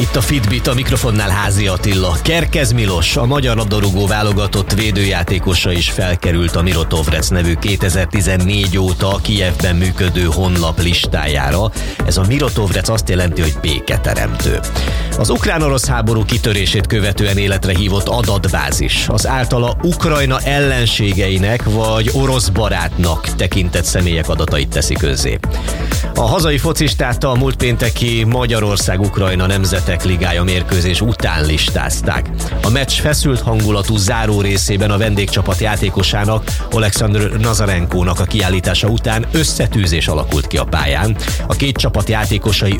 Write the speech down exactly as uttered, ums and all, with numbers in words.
Itt a Fitbit, a mikrofonnál Házi Attila. Kerkez Milos, a magyar labdarúgó válogatott védőjátékosa is felkerült a Mirotovrec nevű kétezer-tizennégy óta Kijevben működő honlap listájára. Ez a Mirotovrec azt jelenti, hogy béketeremtő. Az ukrán-orosz háború kitörését követően életre hívott adatbázis az általa Ukrajna ellenségeinek vagy orosz barátnak tekintett személyek adatait teszi közzé. A hazai focistát a múlt pénteki Magyarország-Ukrajna Nemzetek Ligája mérkőzés után listázták. A meccs feszült hangulatú záró részében a vendégcsapat játékosának, Oleksandr Nazarenkónak a kiállítása után összetűzés alakult ki a pályán. A két csapat játékosai